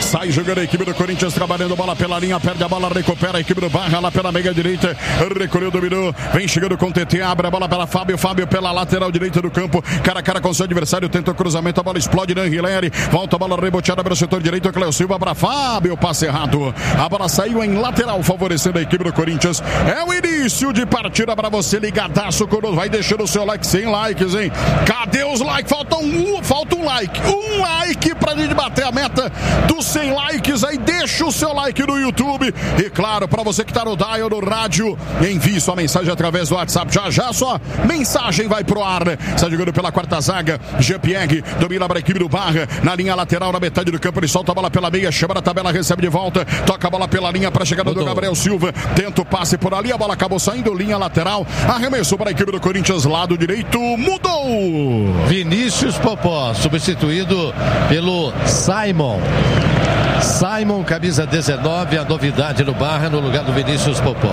Sai jogando a equipe do Corinthians, trabalhando bola pela linha, perde a bola, recupera a equipe do Barra lá pela meia direita, recolheu, dominou, vem chegando com o TT, abre a bola pela Fábio pela lateral direita do campo, cara a cara com seu adversário, tenta o cruzamento, a bola explode na Hilaire, volta a bola reboteada para o setor direito, Cléo Silva para Fábio, passe errado, a bola saiu em lateral, favorecendo a equipe do Corinthians. É o início de partida para você ligadaço conosco, vai deixando o seu like, 100 likes, hein? Cadê os likes? Falta um like pra gente bater a meta dos 100 likes aí, deixa o seu like no YouTube e claro, para você que tá no dial, no rádio, envie sua mensagem através do WhatsApp, já sua mensagem vai pro ar, está jogando pela quarta zaga, Jean-Pierre, domina para a equipe do Barra, na linha lateral, na metade do campo, ele solta a bola pela meia, chama na tabela, recebe de volta, toca a bola pela linha para a chegada do Gabriel Silva, tenta o passe por ali, a bola acabou saindo, linha lateral, arremesso para a equipe do Corinthians, lado direito, mudou! Vinícius Popó, substituído pelo Simon, camisa 19, a novidade no Barra, no lugar do Vinícius Popó.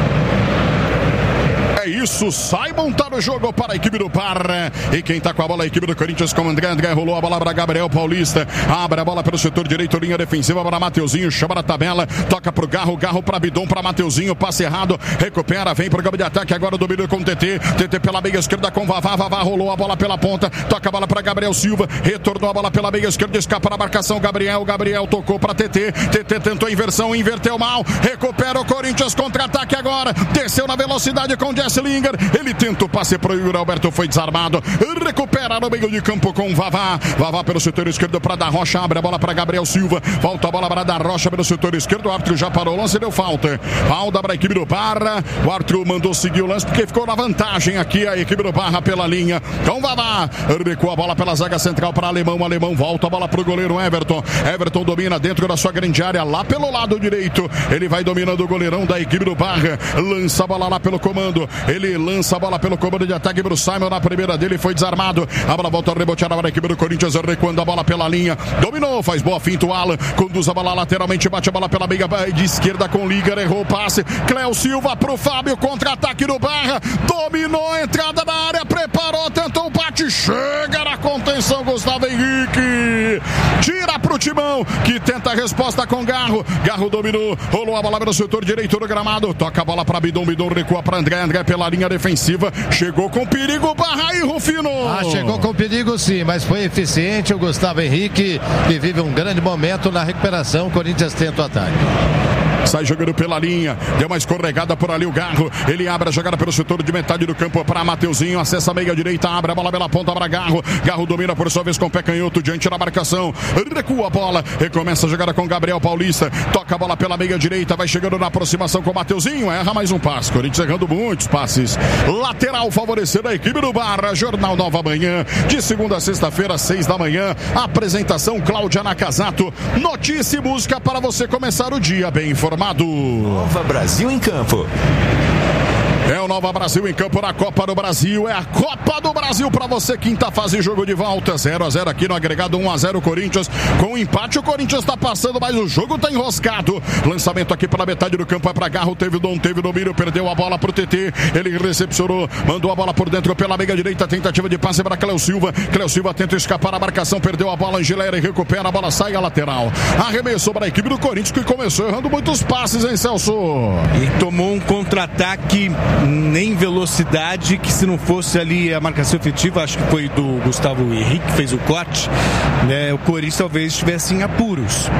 Isso, Simon tá no jogo para a equipe do Barra, e quem tá com a bola é a equipe do Corinthians com André, rolou a bola para Gabriel Paulista, abre a bola pelo setor direito, linha defensiva para Mateuzinho, chama na tabela, toca pro Garro para Bidon, para Mateuzinho, passe errado, recupera, vem pro campo de ataque, agora dominou com o TT pela meia esquerda com Vavá, rolou a bola pela ponta, toca a bola para Gabriel Silva, retornou a bola pela meia esquerda, escapa na marcação, Gabriel tocou para TT tentou a inversão, inverteu mal, recupera o Corinthians, contra-ataque agora, desceu na velocidade com Jesse Linger, ele tenta o passe pro Yuri Alberto, foi desarmado, recupera no meio de campo com Vavá pelo setor esquerdo para Da Rocha, abre a bola para Gabriel Silva, volta a bola para Da Rocha pelo setor esquerdo, o árbitro já parou o lance, deu falta para a equipe do Barra, o árbitro mandou seguir o lance porque ficou na vantagem aqui a equipe do Barra pela linha, com Vavá, recua a bola pela zaga central para Alemão, volta a bola pro goleiro Everton domina dentro da sua grande área, lá pelo lado direito, ele vai dominando o goleirão da equipe do Barra, lança a bola lá pelo comando, ele lança a bola pelo comando de ataque pro Simon, na primeira dele foi desarmado, a bola volta a rebotear para a equipe do Corinthians, recuando a bola pela linha, dominou, faz boa finta o Alan, conduz a bola lateralmente, bate a bola pela meia de esquerda com Liga, errou o passe, Cléo Silva pro Fábio, contra-ataque do Barra, dominou a entrada da área, preparou, tentou o bate, chega na contenção Gustavo Henrique, tira pro Timão, que tenta a resposta com Garro dominou, rolou a bola pelo setor direito do gramado, toca a bola para Bidon recua para André pela linha defensiva, chegou com perigo, Barra e Rufino. Chegou com perigo sim, mas foi eficiente o Gustavo Henrique, que vive um grande momento na recuperação, o Corinthians tenta o ataque. Sai jogando pela linha, deu uma escorregada por ali o Garro, ele abre a jogada pelo setor de metade do campo para Mateuzinho, acessa a meia direita, abre a bola pela ponta para Garro domina por sua vez com o pé canhoto diante da marcação, recua a bola, recomeça a jogada com Gabriel Paulista, toca a bola pela meia direita, vai chegando na aproximação com o Mateuzinho, erra mais um passe, Corinthians errando muitos passes, lateral favorecendo a equipe do Barra, Jornal Nova Manhã, de segunda a sexta-feira, 6 da manhã, apresentação Cláudia Nakazato, notícia e música para você começar o dia bem informado. Nova Brasil em campo. É o Nova Brasil em campo na Copa do Brasil. É a Copa do Brasil para você. Quinta fase, jogo de volta. 0-0 aqui no agregado, 1-0 Corinthians. Com o empate, o Corinthians está passando, mas o jogo está enroscado. Lançamento aqui pela metade do campo. É para Garro. Teve domínio. Perdeu a bola pro TT. Ele recepcionou. Mandou a bola por dentro pela meia direita. Tentativa de passe para Cléo Silva. Cléo Silva tenta escapar a marcação. Perdeu a bola. Angelera recupera. A bola sai a lateral. Arremessou para a equipe do Corinthians, que começou errando muitos passes, hein, Celso? E tomou um contra-ataque nem velocidade, que se não fosse ali a marcação efetiva, acho que foi do Gustavo Henrique que fez o corte, né, o Corinthians talvez estivesse em apuros.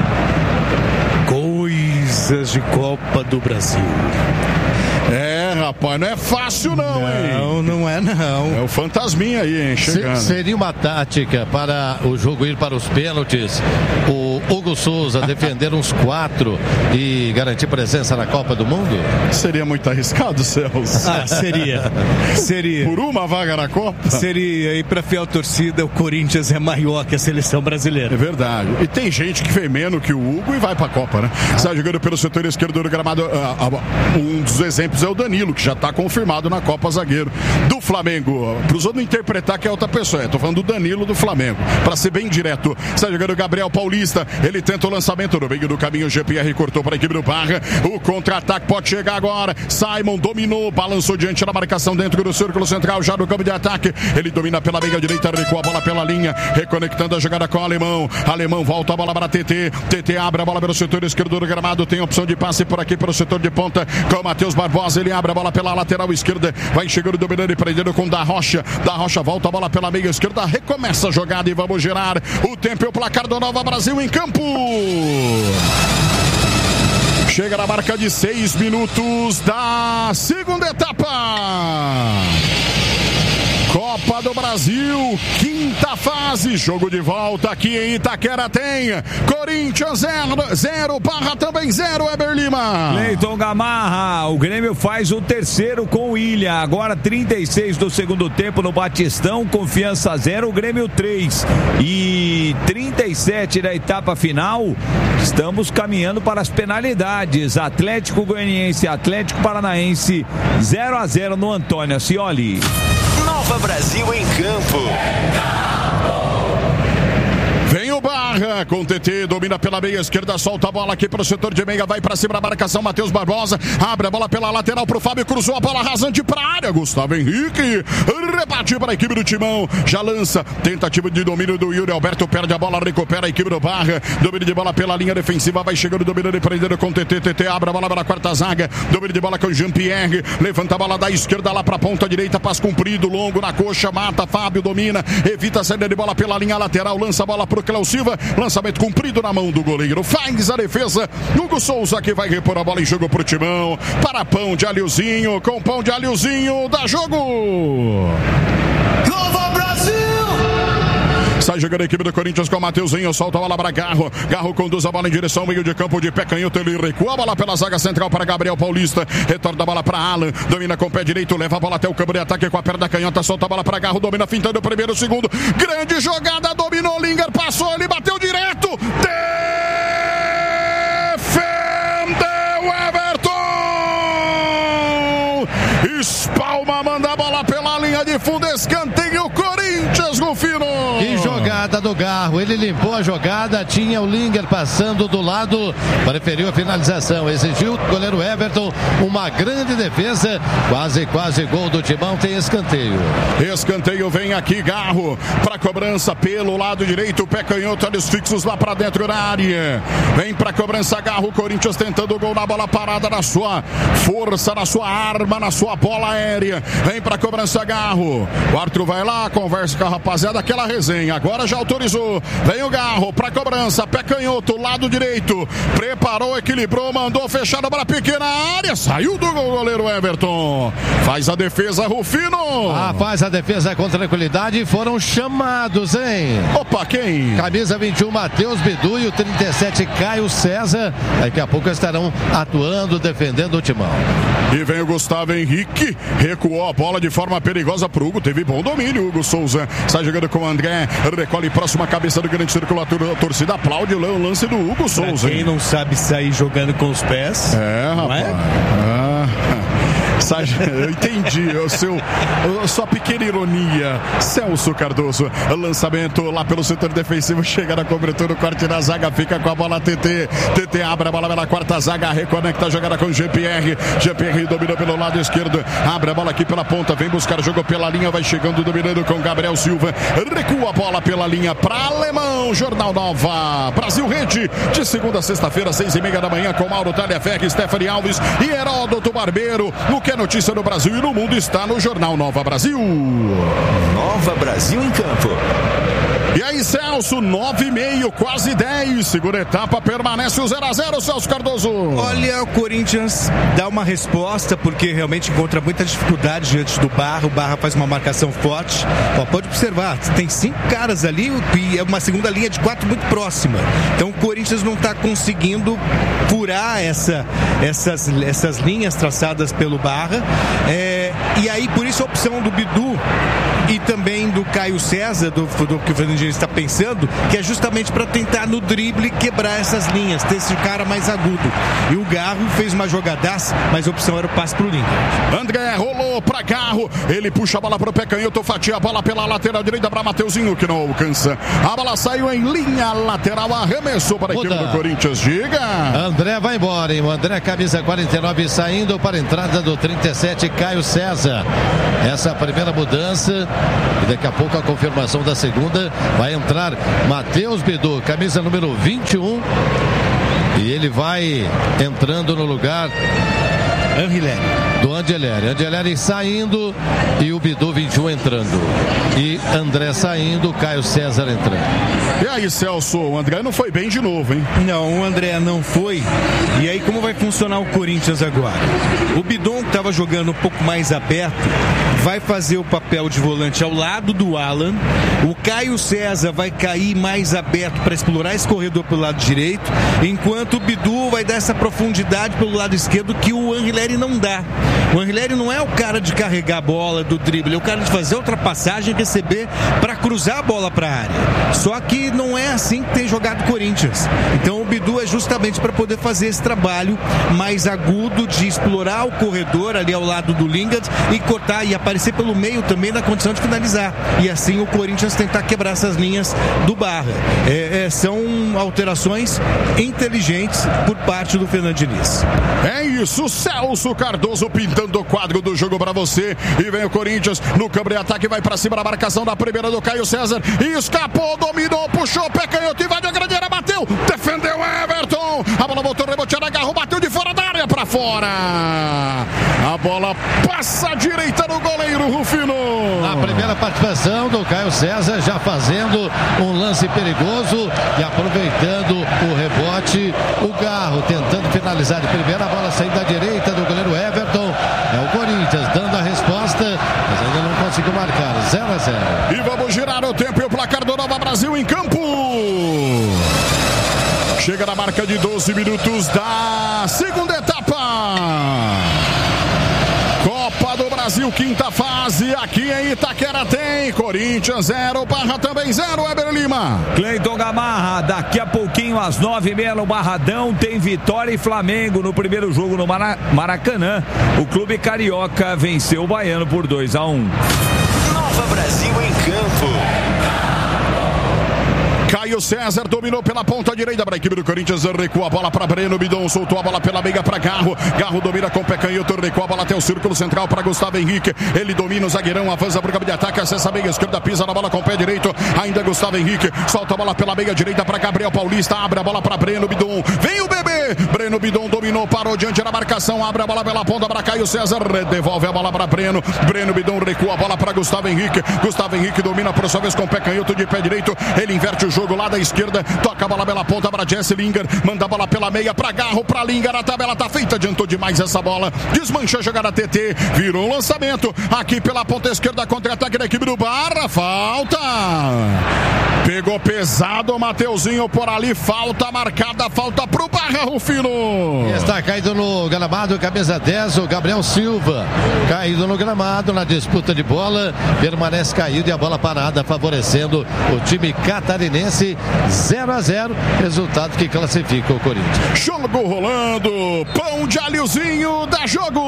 Coisas de Copa do Brasil. Rapaz, não é fácil não, hein? Não é não. É o fantasminha aí, hein? Chegando. Seria uma tática para o jogo ir para os pênaltis, o Hugo Souza defender uns 4 e garantir presença na Copa do Mundo? Seria muito arriscado, Celso. Seria. Por uma vaga na Copa? Seria. E para fiel torcida, o Corinthians é maior que a seleção brasileira. É verdade. E tem gente que fez menos que o Hugo e vai para a Copa, né? Está jogando pelo setor esquerdo do gramado. Um dos exemplos é o Danilo, que já está confirmado na Copa, zagueiro do Flamengo. Para os outros não interpretar que é outra pessoa. Estou falando do Danilo do Flamengo. Para ser bem direto, está jogando o Gabriel Paulista. Ele tenta o lançamento no meio do caminho. O GPR cortou para a equipe do Barra. O contra-ataque pode chegar agora. Simon dominou, balançou diante da marcação dentro do círculo central, já no campo de ataque. Ele domina pela meia direita, recua a bola pela linha, reconectando a jogada com o Alemão. Alemão volta a bola para TT. TT abre a bola pelo setor esquerdo do gramado. Tem opção de passe por aqui pelo setor de ponta com o Matheus Barbosa. Ele abre a bola pela lateral esquerda. Vai chegando, dominando e prendendo com Da Rocha. Da Rocha volta a bola pela meia esquerda. Recomeça a jogada e vamos girar o tempo e o placar do Nova Brasil em campo. Chega na marca de 6 minutos da segunda etapa. Copa do Brasil, quinta fase, jogo de volta aqui em Itaquera tem Corinthians 0, Barra também 0, Eber Lima. Cleiton Gamarra, o Grêmio faz o terceiro com o Ilha, agora 36 do segundo tempo no Batistão, Confiança 0, o Grêmio 3 e 37 da etapa final, estamos caminhando para as penalidades, Atlético Goianiense, Atlético Paranaense 0-0 no Antônio Ascioli. Nova Brasil em campo. Vem o Barra com o TT, domina pela meia esquerda, solta a bola aqui para o setor de meia, vai para cima da marcação, Matheus Barbosa, abre a bola pela lateral para o Fábio, cruzou a bola rasante para a área, Gustavo Henrique, rebate para a equipe do Timão, já lança, tentativa de domínio do Yuri Alberto, perde a bola, recupera a equipe do Barra, domínio de bola pela linha defensiva, vai chegando, dominando e prendendo com o TT, TT abre a bola para a quarta zaga, domínio de bola com o Jean-Pierre, levanta a bola da esquerda lá para a ponta direita, passe comprido, longo na coxa, mata, Fábio domina, evita a saída de bola pela linha lateral, lança a bola para o Cléo Silva, lançamento comprido na mão do goleiro, faz a defesa, Hugo Souza que vai repor a bola em jogo pro Timão, para pão de alhozinho, com pão de alhozinho, dá jogo! Nova Brasil! Sai jogando a equipe do Corinthians com o Mateuzinho, solta a bola para Garro, Garro conduz a bola em direção ao meio de campo de pé canhoto, ele recua a bola pela zaga central para Gabriel Paulista, retorna a bola para Alan, domina com o pé direito, leva a bola até o campo de ataque com a perna canhota, solta a bola para Garro, domina fintando o primeiro, segundo, grande jogada, dominou, Linger, passou, ele bateu direto, defendeu Everton, espalma, manda a bola pela linha de fundo, escanteio, Corinthians, Rufino. Que jogada do Garro, ele limpou a jogada, tinha o Linger passando do lado, preferiu a finalização, exigiu o goleiro Everton, uma grande defesa, quase gol do Timão, tem escanteio. Escanteio vem aqui, Garro, para cobrança pelo lado direito, pé canhoto, olhos fixos lá para dentro da área, vem para cobrança, Garro, Corinthians tentando o gol na bola parada, na sua força, na sua arma, na sua bola aérea, vem para cobrança, Garro, o árbitro vai lá, conversa com a rapaziada, aquela resenha, agora já autorizou, vem o Garro para cobrança, pé canhoto, lado direito, preparou, equilibrou, mandou fechar a bola pequena área, saiu do gol, goleiro Everton, faz a defesa, Rufino. Faz a defesa com tranquilidade, foram chamados, hein? Opa, quem? Camisa 21, Matheus Bidu e o 37, Caio César, daqui a pouco estarão atuando, defendendo o Timão. E vem o Gustavo Henrique, recuou a bola de forma perigosa pro Hugo, teve bom domínio, Hugo Souza, sai jogando com o André, recolhe próxima cabeça do grande círculo, a torcida aplaude o lance do Hugo Souza. Pra quem não sabe sair jogando com os pés. Rapaz. Eu entendi sua pequena ironia, Celso Cardoso, lançamento lá pelo setor defensivo, chega na cobertura, corte na zaga, fica com a bola TT abre a bola pela quarta zaga, reconecta a jogada com o GPR dominou pelo lado esquerdo, abre a bola aqui pela ponta, vem buscar o jogo pela linha, vai chegando, dominando com Gabriel Silva, recua a bola pela linha para Alemão, Jornal Nova Brasil Rede, de segunda a sexta-feira, 6:30 da manhã, com Mauro Talhaferri, Stephanie Alves e Heródoto Barbeiro, o que é notícia no Brasil e no mundo está no Jornal Nova Brasil. Nova Brasil em campo. E aí, Celso, 9:30, quase 10. Segunda etapa, permanece o 0-0, Celso Cardoso. Olha, o Corinthians dá uma resposta, porque realmente encontra muita dificuldade diante do Barra. O Barra faz uma marcação forte. Pode observar, tem 5 caras ali e é uma segunda linha de 4 muito próxima. Então o Corinthians não está conseguindo furar essas linhas traçadas pelo Barra. E aí, por isso a opção do Bidu e também do Caio César, do que o Fernando Diniz está pensando, que é justamente para tentar no drible quebrar essas linhas, ter esse cara mais agudo. E o Garro fez uma jogadaça, mas a opção era o passe pro Lingard. André rolou pra Garro, ele puxa a bola pro pé canhoto, fatia a bola pela lateral direita para Mateuzinho, que não alcança. A bola saiu em linha lateral, arremessou para a equipe do Corinthians. Diga! André vai embora, hein? O André, camisa 49, saindo para a entrada do 37, Caio César. Essa é a primeira mudança. E daqui a pouco a confirmação da segunda. Vai entrar Matheus Bidu, camisa número 21. E ele vai entrando no lugar do Angeleri saindo e o Bidu 21 entrando. E André saindo, Caio César entrando. E aí, Celso, o André não foi bem de novo, hein? Não, o André não foi. E aí, como vai funcionar o Corinthians agora? O Bidon, que estava jogando um pouco mais aberto, vai fazer o papel de volante ao lado do Alan. O Caio César vai cair mais aberto para explorar esse corredor pelo lado direito, enquanto o Bidu vai dar essa profundidade pelo lado esquerdo que o Angeleri não dá. O Angeleri não é o cara de carregar a bola do drible, é o cara de fazer a ultrapassagem, receber para cruzar a bola para a área. Só que não é assim que tem jogado o Corinthians. Então o Bidu é justamente para poder fazer esse trabalho mais agudo de explorar o corredor ali ao lado do Lingard e cortar e aparecer pelo meio também na condição de finalizar. E assim o Corinthians tentar quebrar essas linhas do Barra. São alterações inteligentes por parte do Fernando Diniz. É isso, Celso Cardoso pintando o quadro do jogo para você. E vem o Corinthians no câmbio de ataque, vai para cima da marcação da primeira do Caio César. Escapou, dominou, puxou, pé canhoto, invadiu a grande área, bateu, defendeu Everton. A bola voltou, reboteada, agarrou, bateu de fora da área para fora. A bola passa à direita do goleiro Rufino. A primeira participação do Caio César, já fazendo um lance perigoso e aproveitando o rebote. O Garro tentando finalizar de primeira, a bola saindo da direita do goleiro Everton. É o Corinthians dando a resposta, mas ainda não conseguiu marcar. 0-0. E vamos girar o tempo e o placar do Nova Brasil em campo. Chega na marca de 12 minutos da segunda etapa. Copa do Brasil, quinta fase, aqui em Itaquera tem Corinthians 0, Barra também 0, Weber Lima. Cleiton Gamarra, daqui a pouquinho às 9h30 no Barradão tem Vitória e Flamengo no primeiro jogo no Maracanã. O clube carioca venceu o Baiano por 2-1. Nova Brasil em campo. Caio César dominou pela ponta direita para a equipe do Corinthians, recua a bola para Breno Bidon, soltou a bola pela meia para Garro. Garro domina com o pé canhoto, recua a bola até o círculo central para Gustavo Henrique. Ele domina o zagueirão, avança para o campo de ataque, acessa a meia esquerda, pisa na bola com o pé direito. Ainda Gustavo Henrique, solta a bola pela meia direita para Gabriel Paulista, abre a bola para Breno Bidon. Vem o bebê! Breno Bidon dominou, parou diante da marcação, abre a bola pela ponta para Caio César, devolve a bola para Breno. Breno Bidon recua a bola para Gustavo Henrique. Gustavo Henrique domina por sua vez com o pé canhoto de pé direito. Ele inverte o jogo lá da esquerda, toca a bola pela ponta para Jesse Lingard, manda a bola pela meia para Garro, para Lingard, a tabela tá feita, adiantou demais essa bola, desmancha a jogada TT, virou um lançamento, aqui pela ponta esquerda, contra-ataque da equipe do Barra, falta, pegou pesado o Mateuzinho por ali, falta marcada, falta pro Barra, Rufino. Está caído no gramado, camisa 10, o Gabriel Silva, caído no gramado na disputa de bola, permanece caído e a bola parada, favorecendo o time catarinense. 0-0, resultado que classifica o Corinthians. Jogo rolando, pão de alhozinho, dá jogo.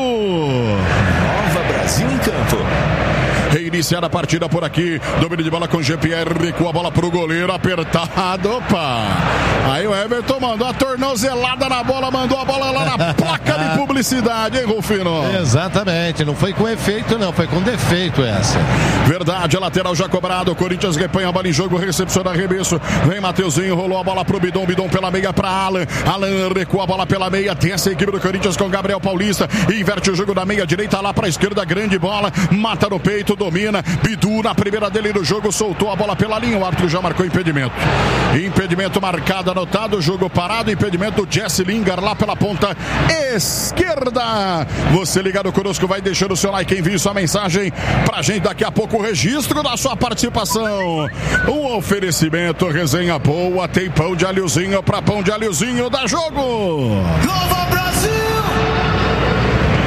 Nova Brasil em campo. Reiniciar a partida por aqui, domínio de bola com Jean-Pierre, com a bola pro goleiro, apertado, opa. Aí o Everton mandou a tornozelada na bola, mandou a bola lá na placa de publicidade, hein, Rufino? Exatamente, não foi com efeito não, foi com defeito essa. Verdade, a lateral já cobrado, o Corinthians repanha a bola em jogo, recepciona arremesso, vem Mateuzinho, rolou a bola pro Bidon, Bidon pela meia pra Alan, Alan recua a bola pela meia, tem essa equipe do Corinthians com Gabriel Paulista, inverte o jogo da meia direita lá pra esquerda, grande bola, mata no peito, domina, Bidu na primeira dele do jogo, soltou a bola pela linha, o árbitro já marcou impedimento. Impedimento marcado, anotado, jogo parado, impedimento do Jesse Lingard lá pela ponta esquerda. Você ligado conosco, vai deixando o seu like, envie sua mensagem pra gente, daqui a pouco o registro da sua participação. Um oferecimento, resenha boa, tem pão de alhozinho pra pão de alhozinho, dá jogo. Nova Brasil! E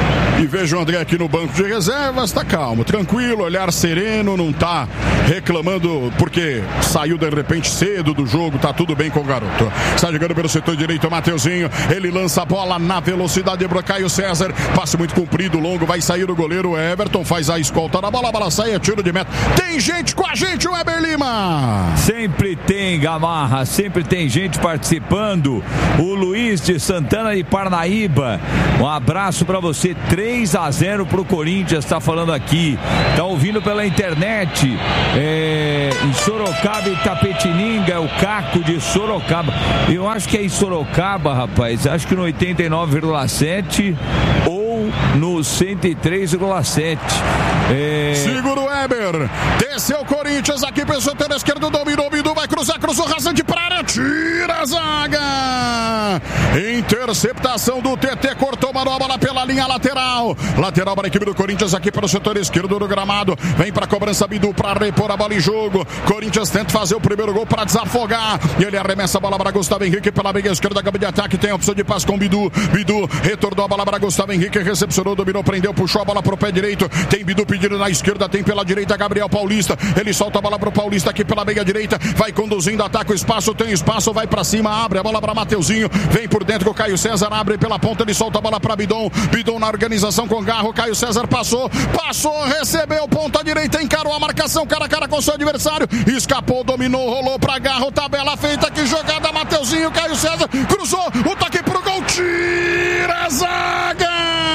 E veja o André aqui no banco de reservas, tá calmo, tranquilo, olhar sereno, não tá reclamando porque saiu de repente cedo do jogo, tá tudo bem com o garoto. Está chegando pelo setor direito o Mateuzinho, ele lança a bola na velocidade para Caio César, passe muito comprido, longo, vai sair o goleiro Everton, faz a escolta na bola, a bola sai, é tiro de meta. Tem gente com a gente, o Weber Lima! Sempre tem, Gamarra, sempre tem gente participando. O Luiz de Santana de Parnaíba, um abraço para você. 3-0 pro Corinthians, tá falando aqui, tá ouvindo pela internet, em Sorocaba e Tapetininga, o Caco de Sorocaba, eu acho que é em Sorocaba, rapaz, acho que no 89,7 ou no 103,7. Segura o Weber, desceu o Corinthians aqui pelo setor esquerdo, dominou, Bidu vai cruzar, cruzou rasante pra área, tira a zaga, interceptação do TT, cortou, mandou a bola pela linha lateral para a equipe do Corinthians aqui pelo setor esquerdo do gramado, vem pra cobrança Bidu pra repor a bola em jogo, Corinthians tenta fazer o primeiro gol pra desafogar, e ele arremessa a bola para Gustavo Henrique pela meia esquerda, campo de ataque, tem a opção de passe com Bidu, retornou a bola para Gustavo Henrique, recepcionou, dominou, prendeu, puxou a bola pro pé direito, tem Bidu pedindo na esquerda, tem pela direita Gabriel Paulista, ele solta a bola pro Paulista aqui pela meia direita, vai conduzindo, ataca o espaço, tem espaço, vai pra cima, abre a bola pra Mateuzinho, vem por dentro com o Caio César, abre pela ponta, ele solta a bola pra Bidon na organização com Garro, Caio César passou, recebeu, ponta direita, encarou a marcação, cara a cara com seu adversário, escapou, dominou, rolou pra Garro, tabela feita, que jogada, Mateuzinho, Caio César, cruzou, o toque pro gol, tira a zaga,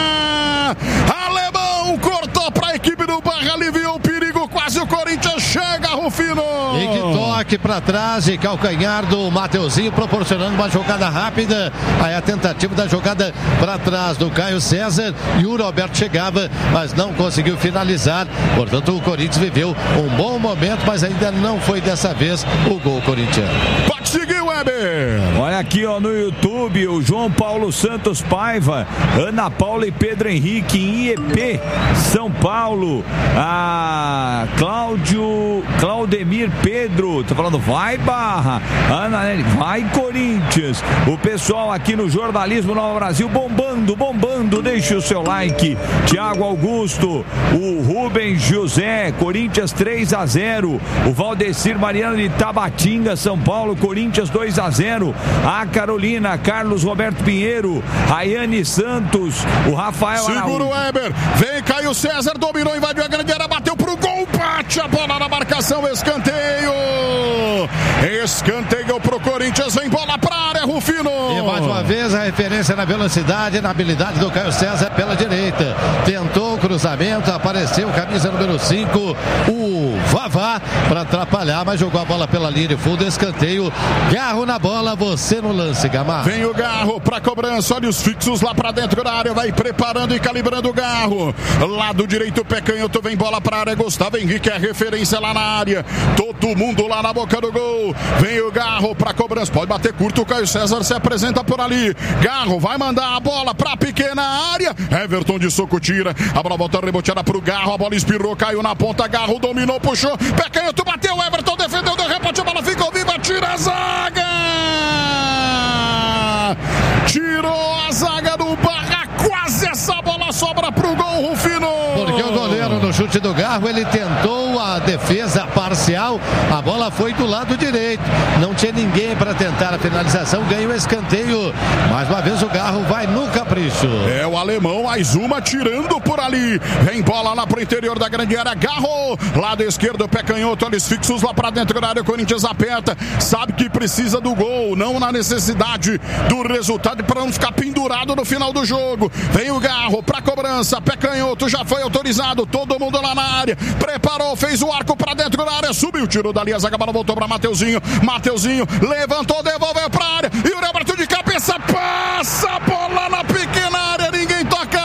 Alemão cortou pra equipe do Barra, aliviou o perigo, quase o Corinthians chega, Rufino. E que toque pra trás e calcanhar do Mateuzinho, proporcionando uma jogada rápida. Aí a tentativa da jogada pra trás do Caio César, e o Roberto chegava, mas não conseguiu finalizar. Portanto, o Corinthians viveu um bom momento, mas ainda não foi dessa vez o gol corintiano. Pode seguir, Weber. Olha aqui, ó, no YouTube, o João Paulo Santos Paiva, Ana Paula e Pedro Henrique em IEP, São Paulo, a Claudemir Pedro, tá falando, vai Barra, Ana Nelly, vai Corinthians, o pessoal aqui no Jornalismo Nova Brasil bombando, deixe o seu like, Thiago Augusto, o Rubens José, Corinthians 3-0, o Valdecir Mariano de Tabatinga, São Paulo, Corinthians 2-0, a Carolina, Carlos Roberto Pinheiro, Rayane Santos, o Rafael segura o Weber, vem Caio César, dominou, invadiu a grande área, bateu pro gol, bate a bola na marcação, escanteio pro Corinthians, vem bola pra área, Rufino. E mais uma vez a referência na velocidade e na habilidade do Caio César pela direita, tentou o cruzamento, apareceu camisa número 5, o Vavá, para atrapalhar, mas jogou a bola pela linha de fundo, escanteio, Garro na bola, você no lance, Gamarra. Vem o Garro pra cobrança, olha os fixos lá pra dentro da área, vai preparando e calibrando o Garro, lado direito, pé canhoto, vem bola pra área, Gustavo Henrique é referência lá na área, todo mundo lá na boca do gol, vem o Garro pra cobrança, pode bater curto, o Caio César se apresenta por ali, Garro vai mandar a bola pra pequena área, Everton de soco tira, a bola volta reboteada pro Garro, a bola espirrou, caiu na ponta, Garro dominou, puxou, pé canhoto, bateu, Everton defendeu, deu rebote, a bola ficou viva, tira a zaga, tirou a zaga do Barra, quase essa bola sobra pro gol, Rufino. Porque o goleiro no chute do Garro, ele tentou a defesa parcial, a bola foi do lado direito, não tinha ninguém para tentar a finalização, ganha o escanteio, mais uma vez o Garro vai no capricho. É o alemão, mais uma tirando por ali, vem bola lá pro interior da grande área, Garro, lado esquerdo, pé canhoto, olhos fixos lá pra dentro da área, o Corinthians aperta, sabe que precisa do gol, não na necessidade do resultado, para não ficar pendurado no final do jogo, vem o Garro pra cobrança, pé canhoto, já foi autorizado, todo mundo lá na área, preparou, fez o arco pra dentro da área, subiu, tirou dali a zaga, bola voltou pra Mateuzinho, levantou, devolveu pra área, e o Roberto de cabeça, passa a bola na pequena área, ninguém toca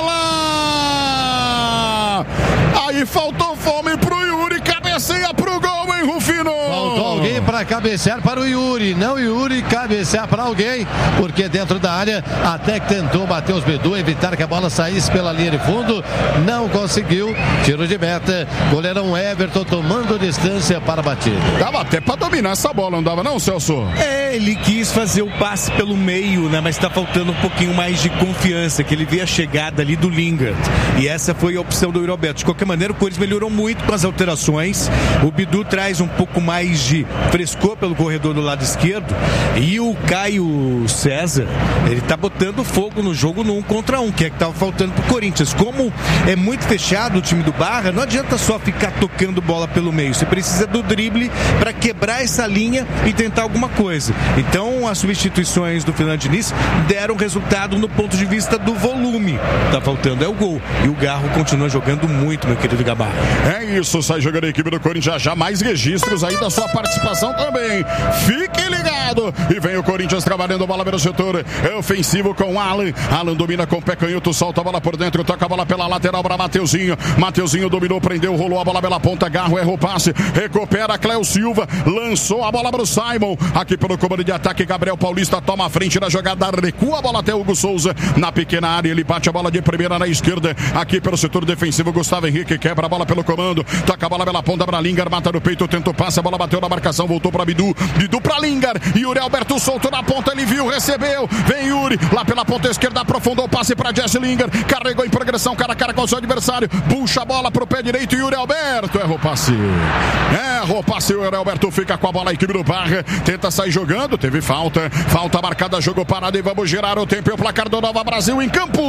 nela, aí faltou fome pro Yuri, cabeceia pro gol, hein, Rufino? Faltou alguém para cabecear para o Yuri, não o Yuri cabecear para alguém, porque dentro da área até que tentou Matheus Bidu evitar que a bola saísse pela linha de fundo, não conseguiu, tiro de meta, goleirão Everton tomando distância para a batida. Dava até para dominar essa bola, não dava não, Celso? Ele quis fazer o passe pelo meio, né? Mas está faltando um pouquinho mais de confiança, que ele vê a chegada ali do Lingard. E essa foi a opção do Yuri Alberto. De qualquer maneira, o Corinthians melhorou muito com as alterações. O Bidu traz um pouco mais de frescor pelo corredor do lado esquerdo. E o Caio César, ele tá botando fogo no jogo no 1 contra 1, que é que tava faltando pro Corinthians. Como é muito fechado o time do Barra, não adianta só ficar tocando bola pelo meio. Você precisa do drible para quebrar essa linha e tentar alguma coisa. Então, as substituições do Fernando Diniz deram resultado no ponto de vista do volume. Tá faltando é o gol. E o Garro continua jogando muito, meu querido Gabar. É isso, sai jogando a equipe do Corinthians. Já mais registros aí da sua participação também. Fique ligado. E vem o Corinthians trabalhando a bola pelo setor ofensivo com Alan. Alan domina com o pé canhoto, solta a bola por dentro, toca a bola pela lateral para Mateuzinho. Mateuzinho dominou, prendeu, rolou a bola pela ponta. Garro errou o passe, recupera Cléo Silva, lançou a bola para o Simon. Aqui pelo comando de ataque, Gabriel Paulista toma a frente da jogada, recua a bola até Hugo Souza. Na pequena área, ele bate a bola de primeira na esquerda. Aqui pelo setor defensivo, Gustavo Henrique quebra a bola pelo comando, toca a bola pela ponta para Lingard, mata no peito, tenta o passe, a bola bateu na marcação, voltou para Bidu, Bidu para Lingard, Yuri Alberto solto na ponta, ele viu, recebeu, vem Yuri, lá pela ponta esquerda, aprofundou o passe para Jesse Lingard, carregou em progressão, cara a cara com o seu adversário, puxa a bola pro pé direito, Yuri Alberto, errou o passe, Yuri Alberto fica com a bola, a equipe do Barra, tenta sair jogando, teve falta marcada, jogo parado e vamos girar o tempo e o placar do Nova Brasil em campo.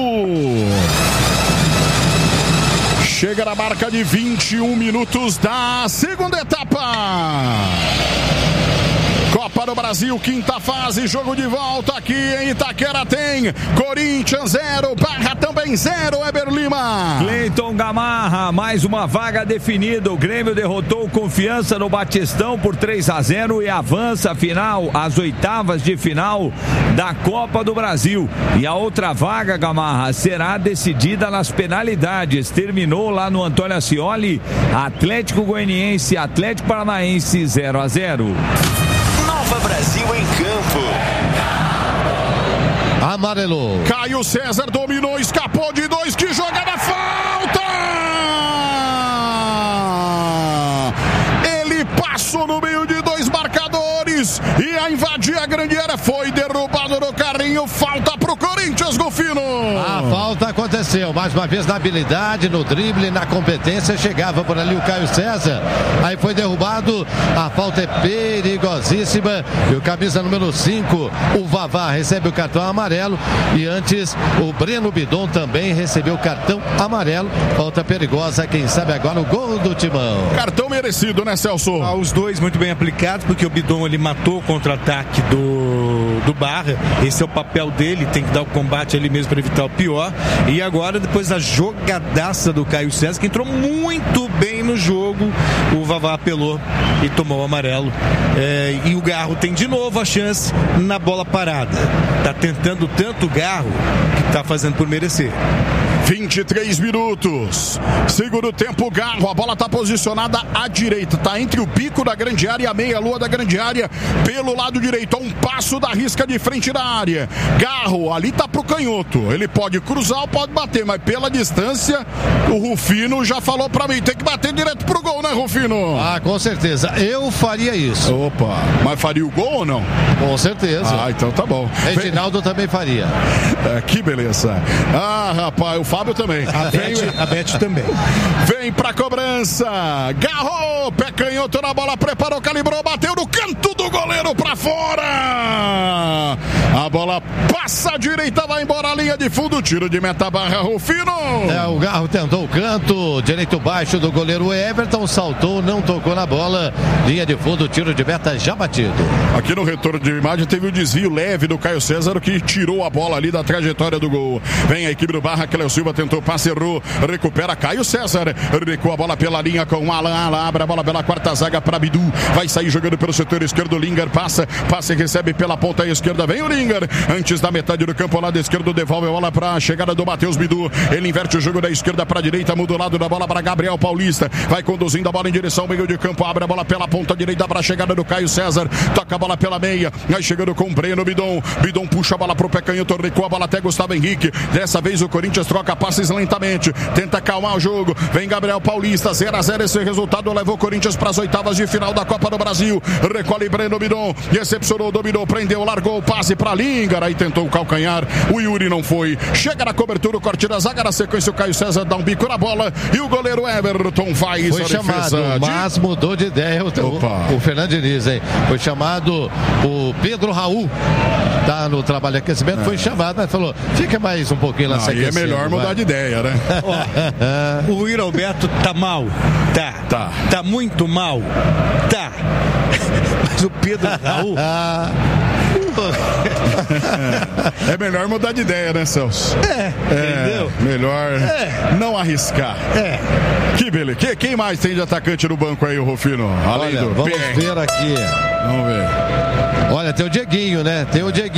Chega na marca de 21 minutos da segunda etapa. Copa do Brasil, quinta fase, jogo de volta aqui em Itaquera tem Corinthians 0, Barra também 0, Eber Lima. Cleiton Gamarra, mais uma vaga definida, o Grêmio derrotou o Confiança no Batistão por 3-0 e avança final, às oitavas de final da Copa do Brasil. E a outra vaga, Gamarra, será decidida nas penalidades, terminou lá no Antônio Ascioli, Atlético Goianiense, Atlético Paranaense 0-0. Nova Brasil em campo. Amarelou. Caio César dominou, escapou de 2, que jogada, falta! Ele passou no meio de 2 marcadores e a invadir a grande área, foi derrubado no carrinho, falta pro Corinthians, Golfino. A falta aconteceu, mais uma vez na habilidade, no drible, na competência, chegava por ali o Caio César, aí foi derrubado, a falta é perigosíssima e o camisa número 5, o Vavá, recebe o cartão amarelo e antes o Breno Bidon também recebeu o cartão amarelo, falta perigosa, quem sabe agora o gol do Timão. Cartão merecido, né, Celso? Os dois muito bem aplicados, porque o Bidon ele matou o contra-ataque do Barra, esse é o papel dele, tem que dar o combate ali mesmo para evitar o pior, e agora depois da jogadaça do Caio César, que entrou muito bem no jogo, o Vavá apelou e tomou o amarelo, e o Garro tem de novo a chance na bola parada, tá tentando tanto o Garro que tá fazendo por merecer. 23 minutos, segundo tempo, Garro, a bola está posicionada à direita, está entre o bico da grande área e a meia-lua da grande área, pelo lado direito, a um passo da risca de frente da área. Garro, ali está pro canhoto, ele pode cruzar ou pode bater, mas pela distância, o Rufino já falou para mim, tem que bater direto pro gol, né, Rufino? Ah, com certeza, eu faria isso. Opa, mas faria o gol ou não? Com certeza. Ah, então tá bom. Reginaldo também faria. Que beleza. Ah, rapaz, o Fábio também. A Beth também. Vem pra cobrança. Garro, pé canhoto na bola, preparou, calibrou, bateu no canto do goleiro pra fora. A bola passa à direita, vai embora a linha de fundo, tiro de meta, Barra, Rufino. O Garro tentou o canto, direito baixo do goleiro Everton, saltou, não tocou na bola, linha de fundo, tiro de meta já batido. Aqui no retorno de imagem teve um desvio leve do Caio César, que tirou a bola ali da trajetória do gol. Vem a equipe do Barra, Cléo Silva tentou passe, errou, recupera Caio César, recua a bola pela linha com o Alan, abre a bola pela quarta zaga para Bidu, vai sair jogando pelo setor esquerdo, Lingard passa e recebe pela ponta esquerda, vem o Lingard, antes da metade do campo, lado esquerdo, devolve a bola para a chegada do Matheus Bidu. Ele inverte o jogo da esquerda para a direita, muda o lado da bola para Gabriel Paulista. Vai conduzindo a bola em direção ao meio de campo, abre a bola pela ponta direita para a chegada do Caio César. Toca a bola pela meia, vai chegando com o Breno Bidon. Bidon puxa a bola pro pé canhoto, recua a bola até Gustavo Henrique. Dessa vez o Corinthians troca passes lentamente, tenta acalmar o jogo. Vem Gabriel Paulista, 0-0 esse resultado levou o Corinthians para as oitavas de final da Copa do Brasil. Recolhe Breno Bidon, recepcionou, dominou, prendeu, largou o passe para Lingard, aí tentou o calcanhar, o Yuri não foi. Chega na cobertura, o corte da zaga, na sequência o Caio César dá um bico na bola e o goleiro Everton faz foi a chamado, defesa. mas mudou de ideia o Fernando Diniz, hein? Foi chamado o Pedro Raul, tá no trabalho de aquecimento, foi chamado, mas falou, fica mais um pouquinho lá. Aí é melhor mudar de ideia, né? Ó, o Yuri Alberto tá mal, tá muito mal, tá. Mas o Pedro Raul... É melhor mudar de ideia, né, Celso? Entendeu? Melhor não arriscar. Que beleza. Quem mais tem de atacante no banco aí, o Rufino? Além do vamos ver aqui. Vamos ver. Olha, tem o Dieguinho, né? Tem o Dieguinho.